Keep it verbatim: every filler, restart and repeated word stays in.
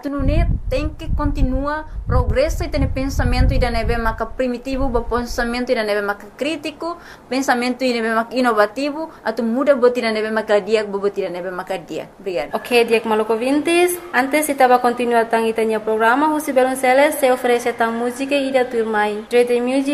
atu nunia tem que continua progresso e ter pensamento e nebe maka primitivo, pensamento e nebe maka crítico, pensamento e nebe maka inovativo, atu muda boti nebe maka dia, boti nebe maka dia. Obrigada. Ok, Diak Maluco Vintes. Antes estava continuar tang itanya programa, Husi Belonceles se oferece tang música e da turmai. Dread Music